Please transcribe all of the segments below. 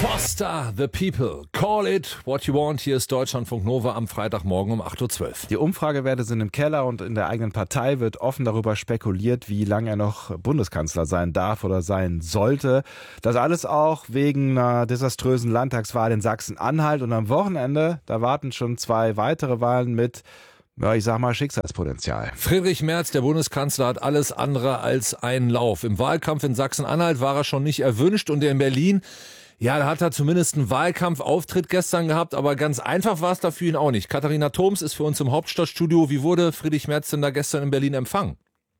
Foster the People. Call it what you want. Hier ist Deutschlandfunk Nova am Freitagmorgen um 8.12 Uhr. Die Umfragewerte sind im Keller und in der eigenen Partei wird offen darüber spekuliert, wie lange er noch Bundeskanzler sein darf oder sein sollte. Das alles auch wegen einer desaströsen Landtagswahl in Sachsen-Anhalt. Und am Wochenende, da warten schon 2 weitere Wahlen mit, ja, ich sag mal, Schicksalspotenzial. Friedrich Merz, der Bundeskanzler, hat alles andere als einen Lauf. Im Wahlkampf in Sachsen-Anhalt war er schon nicht erwünscht und in Berlin, ja, da hat er zumindest einen Wahlkampfauftritt gestern gehabt, aber ganz einfach war es da für ihn auch nicht. Katharina Thoms ist für uns im Hauptstadtstudio. Wie wurde Friedrich Merz denn da gestern in Berlin empfangen?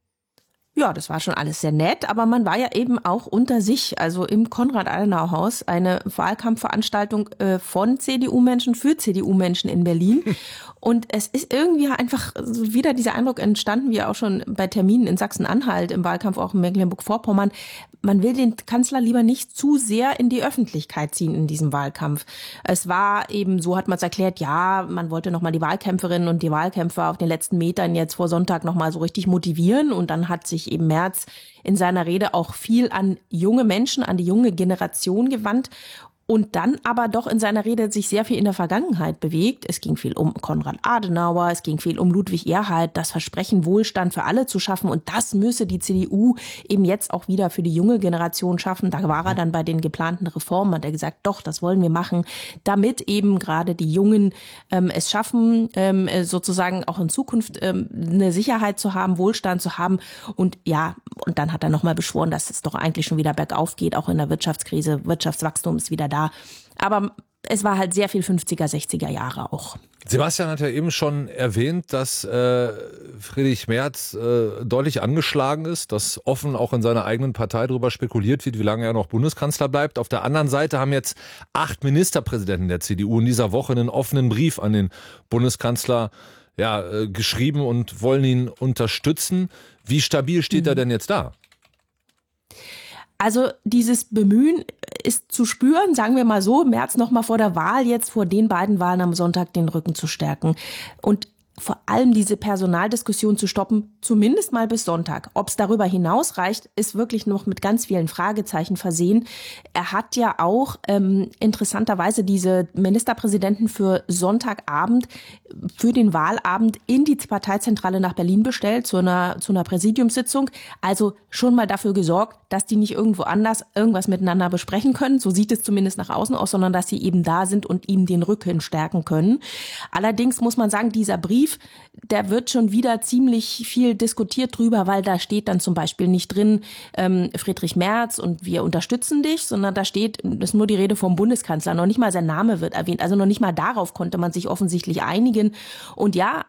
Ja, das war schon alles sehr nett, aber man war ja eben auch unter sich, also im Konrad-Adenauer-Haus, eine Wahlkampfveranstaltung von CDU-Menschen für CDU-Menschen in Berlin. Und es ist irgendwie einfach wieder dieser Eindruck entstanden, wie auch schon bei Terminen in Sachsen-Anhalt, im Wahlkampf auch in Mecklenburg-Vorpommern. Man will den Kanzler lieber nicht zu sehr in die Öffentlichkeit ziehen in diesem Wahlkampf. Es war eben, so hat man es erklärt, ja, man wollte nochmal die Wahlkämpferinnen und die Wahlkämpfer auf den letzten Metern jetzt vor Sonntag nochmal so richtig motivieren. Und dann hat sich eben Merz in seiner Rede auch viel an junge Menschen, an die junge Generation gewandt. Und dann aber doch in seiner Rede sich sehr viel in der Vergangenheit bewegt. Es ging viel um Konrad Adenauer, es ging viel um Ludwig Erhard, das Versprechen, Wohlstand für alle zu schaffen. Und das müsse die CDU eben jetzt auch wieder für die junge Generation schaffen. Da war er dann bei den geplanten Reformen, hat er gesagt, doch, das wollen wir machen, damit eben gerade die Jungen es schaffen, sozusagen auch in Zukunft eine Sicherheit zu haben, Wohlstand zu haben. Und ja, und dann hat er nochmal beschworen, dass es doch eigentlich schon wieder bergauf geht, auch in der Wirtschaftskrise. Wirtschaftswachstum ist wieder da. Aber es war halt sehr viel 50er, 60er Jahre auch. Sebastian hat ja eben schon erwähnt, dass Friedrich Merz deutlich angeschlagen ist, dass offen auch in seiner eigenen Partei darüber spekuliert wird, wie lange er noch Bundeskanzler bleibt. Auf der anderen Seite haben jetzt 8 Ministerpräsidenten der CDU in dieser Woche einen offenen Brief an den Bundeskanzler geschrieben und wollen ihn unterstützen. Wie stabil steht er denn jetzt da? Also dieses Bemühen ist zu spüren, sagen wir mal so, Merz noch mal vor der Wahl, jetzt vor den beiden Wahlen am Sonntag den Rücken zu stärken und vor allem diese Personaldiskussion zu stoppen, zumindest mal bis Sonntag. Ob es darüber hinaus reicht, ist wirklich noch mit ganz vielen Fragezeichen versehen. Er hat ja auch interessanterweise diese Ministerpräsidenten für Sonntagabend, für den Wahlabend in die Parteizentrale nach Berlin bestellt, zu einer Präsidiumssitzung. Also schon mal dafür gesorgt, dass die nicht irgendwo anders irgendwas miteinander besprechen können. So sieht es zumindest nach außen aus, sondern dass sie eben da sind und ihm den Rücken stärken können. Allerdings muss man sagen, dieser Brief, der wird schon wieder ziemlich viel diskutiert drüber, weil da steht dann zum Beispiel nicht drin, Friedrich Merz und wir unterstützen dich, sondern da steht, das ist nur die Rede vom Bundeskanzler, noch nicht mal sein Name wird erwähnt, also noch nicht mal darauf konnte man sich offensichtlich einigen. Und ja,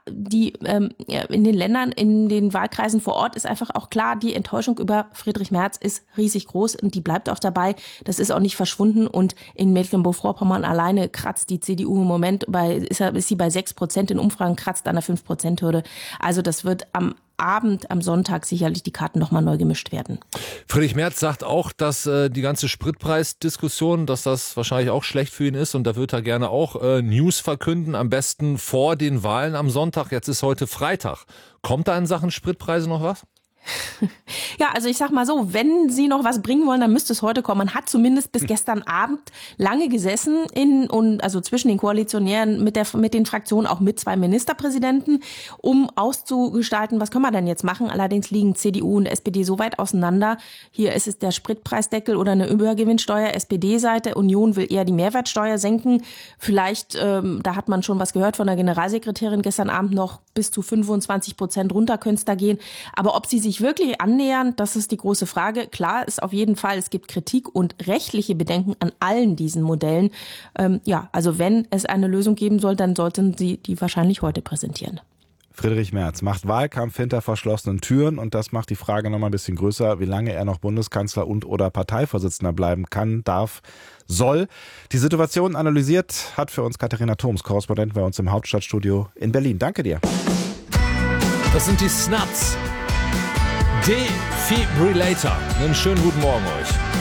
in den Ländern, in den Wahlkreisen vor Ort ist einfach auch klar, die Enttäuschung über Friedrich Merz ist riesig groß und die bleibt auch dabei. Das ist auch nicht verschwunden und in Mecklenburg-Vorpommern alleine kratzt die CDU im Moment ist sie bei 6% in Umfragen, kratzt an der 5%-Hürde. Also das wird am Abend, am Sonntag sicherlich die Karten nochmal neu gemischt werden. Friedrich Merz sagt auch, dass die ganze Spritpreisdiskussion, dass das wahrscheinlich auch schlecht für ihn ist und da wird er gerne auch News verkünden, am besten vor den Wahlen am Sonntag. Jetzt ist heute Freitag. Kommt da in Sachen Spritpreise noch was? Ja, also ich sag mal so, wenn Sie noch was bringen wollen, dann müsste es heute kommen. Man hat zumindest bis gestern Abend lange gesessen also zwischen den Koalitionären mit den Fraktionen, auch mit 2 Ministerpräsidenten, um auszugestalten, was können wir denn jetzt machen. Allerdings liegen CDU und SPD so weit auseinander. Hier ist es der Spritpreisdeckel oder eine Übergewinnsteuer, SPD-Seite. Union will eher die Mehrwertsteuer senken. Vielleicht, da hat man schon was gehört von der Generalsekretärin gestern Abend, noch bis zu 25% runter könnte es da gehen. Aber ob sie sich wirklich annähern, das ist die große Frage. Klar ist auf jeden Fall, es gibt Kritik und rechtliche Bedenken an allen diesen Modellen. Also wenn es eine Lösung geben soll, dann sollten sie die wahrscheinlich heute präsentieren. Friedrich Merz macht Wahlkampf hinter verschlossenen Türen und das macht die Frage noch mal ein bisschen größer, wie lange er noch Bundeskanzler und oder Parteivorsitzender bleiben kann, darf, soll. Die Situation analysiert hat für uns Katharina Thoms, Korrespondentin bei uns im Hauptstadtstudio in Berlin. Danke dir. Das sind die Snuts. Defibrillator. Einen schönen guten Morgen euch.